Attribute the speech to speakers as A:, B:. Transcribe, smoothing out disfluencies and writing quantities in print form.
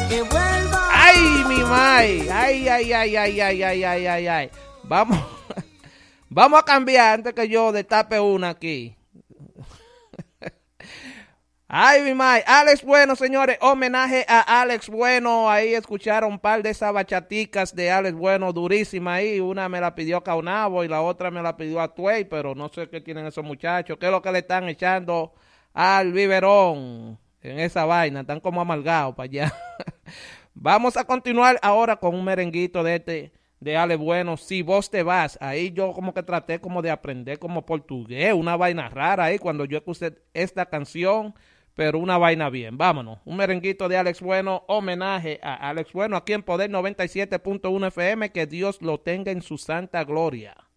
A: que vuelva.
B: ¡Ay, mi mai! ¡Ay, ay, ay, ay, ay, ay, ay, ay, ay! Vamos, vamos a cambiar antes que yo destape una aquí. Ay, mi mai. Alex Bueno, señores. Homenaje a Alex Bueno. Ahí escucharon un par de esas bachaticas de Alex Bueno durísima ahí. Una me la pidió Caunabo y la otra me la pidió Atuey, pero no sé qué tienen esos muchachos. ¿Qué es lo que le están echando al biberón en esa vaina? Están como amargados para allá. Vamos a continuar ahora con un merenguito de Alex Bueno, Si Vos Te Vas. Ahí yo como que traté como de aprender como portugués, una vaina rara ahí cuando yo escuché esta canción, pero una vaina bien. Vámonos, un merenguito de Alex Bueno, homenaje a Alex Bueno aquí en Poder 97.1 FM, que Dios lo tenga en su santa gloria.